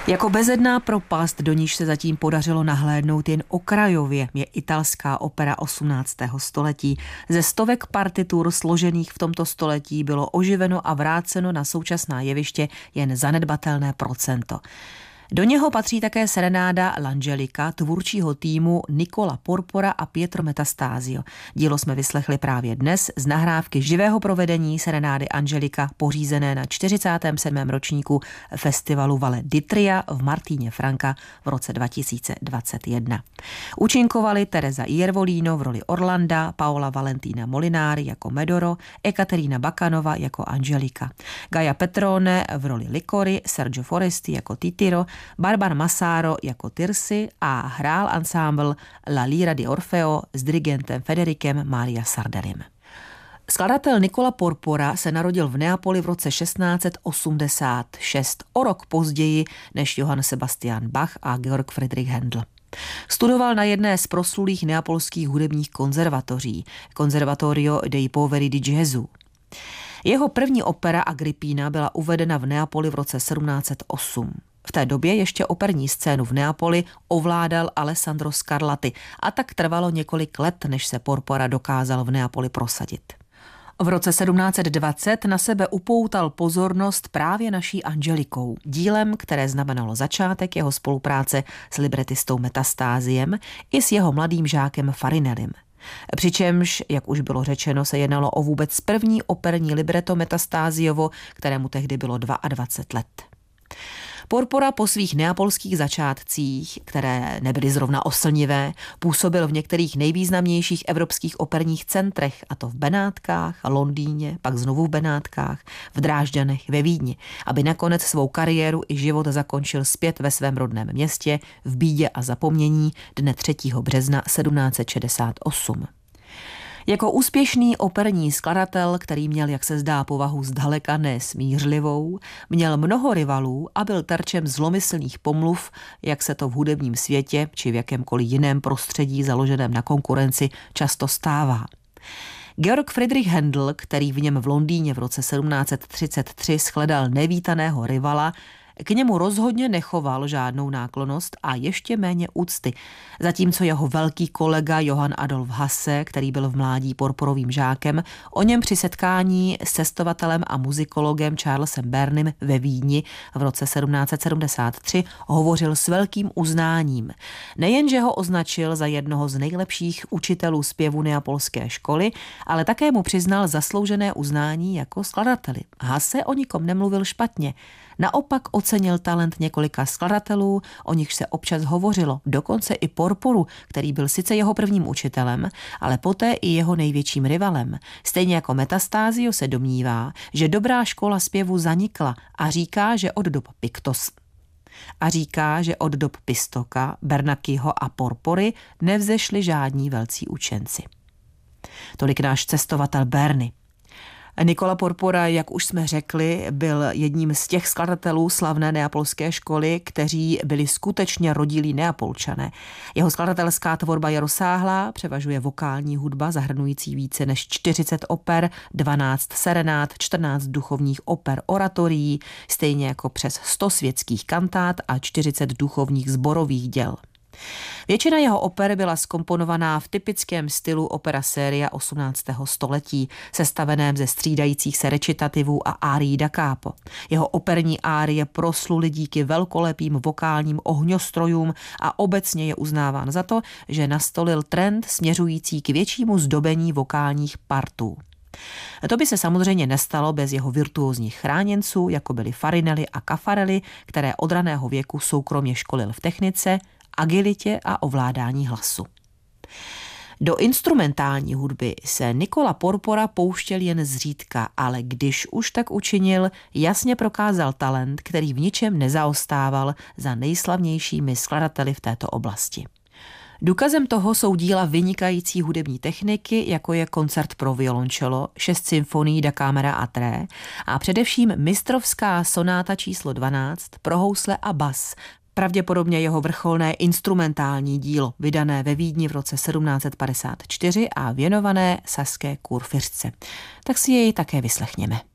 Jako bezedná propast, do níž se zatím podařilo nahlédnout jen okrajově, je italská opera 18. století. Ze stovek partitur složených v tomto století bylo oživeno a vráceno na současná jeviště jen zanedbatelné procento. Do něho patří také serenáda L'Angelica tvůrčího týmu Nicola Porpora a Pietro Metastasio. Dílo jsme vyslechli právě dnes z nahrávky živého provedení serenády Angelica, pořízené na 47. ročníku festivalu Valle d'Itria v Martíně Franca v roce 2021. Účinkovali Teresa Iervolino v roli Orlanda, Paola Valentina Molinari jako Medoro, Ekaterina Bakanova jako Angelica, Gaia Petrone v roli Licori, Sergio Foresti jako Titiro, Barbara Massaro jako Tirsi a hrál ansámbl La Lira di Orfeo s dirigentem Federikem Maria Sardelim. Skladatel Nicola Porpora se narodil v Neapoli v roce 1686, o rok později než Johann Sebastian Bach a Georg Friedrich Händel. Studoval na jedné z proslulých neapolských hudebních konzervatoří, Conservatorio dei Poveri di Gesù. Jeho první opera Agrippina byla uvedena v Neapoli v roce 1708. V té době ještě operní scénu v Neapoli ovládal Alessandro Scarlatti a tak trvalo několik let, než se Porpora dokázal v Neapoli prosadit. V roce 1720 na sebe upoutal pozornost právě naší Angelikou, dílem, které znamenalo začátek jeho spolupráce s libretistou Metastásiem i s jeho mladým žákem Farinellim. Přičemž, jak už bylo řečeno, se jednalo o vůbec první operní libreto Metastásiovo, kterému tehdy bylo 22 let. Porpora po svých neapolských začátcích, které nebyly zrovna oslnivé, působil v některých nejvýznamnějších evropských operních centrech, a to v Benátkách, Londýně, pak znovu v Benátkách, v Drážďanech, ve Vídni, aby nakonec svou kariéru i život zakončil zpět ve svém rodném městě v bídě a zapomnění dne 3. března 1768. Jako úspěšný operní skladatel, který měl, jak se zdá, povahu zdaleka nesmířlivou, měl mnoho rivalů a byl terčem zlomyslných pomluv, jak se to v hudebním světě či v jakémkoliv jiném prostředí založeném na konkurenci často stává. Georg Friedrich Händel, který v něm v Londýně v roce 1733 shledal nevítaného rivala, k němu rozhodně nechoval žádnou náklonnost a ještě méně úcty, zatímco jeho velký kolega Johann Adolf Hasse, který byl v mládí Porporovým žákem, o něm při setkání s cestovatelem a muzikologem Charlesem Bernem ve Vídni v roce 1773 hovořil s velkým uznáním. Nejenže ho označil za jednoho z nejlepších učitelů zpěvu neapolské školy, ale také mu přiznal zasloužené uznání jako skladateli. Hasse o nikom nemluvil špatně. Naopak ocenil talent několika skladatelů, o nichž se občas hovořilo, dokonce i Porporu, který byl sice jeho prvním učitelem, ale poté i jeho největším rivalem. Stejně jako Metastasio se domnívá, že dobrá škola zpěvu zanikla a říká, že od dob Pistoka, Bernacchiho a Porpory nevzešli žádní velcí učenci. Tolik náš cestovatel Berni. Nicola Porpora, jak už jsme řekli, byl jedním z těch skladatelů slavné neapolské školy, kteří byli skutečně rodilí Neapolčané. Jeho skladatelská tvorba je rozsáhlá, převažuje vokální hudba zahrnující více než 40 oper, 12 serenád, 14 duchovních oper oratorií, stejně jako přes 100 světských kantát a 40 duchovních sborových děl. Většina jeho oper byla zkomponovaná v typickém stylu opera séria 18. století, sestaveném ze střídajících se recitativů a árií da capo. Jeho operní árie prosluly díky velkolepým vokálním ohňostrojům a obecně je uznáván za to, že nastolil trend směřující k většímu zdobení vokálních partů. To by se samozřejmě nestalo bez jeho virtuózních chráněnců, jako byli Farinelli a Caffarelli, které od raného věku soukromě školil v technice, agilitě a ovládání hlasu. Do instrumentální hudby se Nicola Porpora pouštěl jen zřídka, ale když už tak učinil, jasně prokázal talent, který v ničem nezaostával za nejslavnějšími skladateli v této oblasti. Důkazem toho jsou díla vynikající hudební techniky, jako je koncert pro violoncello, 6 symfonií da camera a tre a především mistrovská sonáta číslo 12 pro housle a bas, pravděpodobně jeho vrcholné instrumentální dílo, vydané ve Vídni v roce 1754 a věnované saské kurfiřtce. Tak si jej také vyslechněme.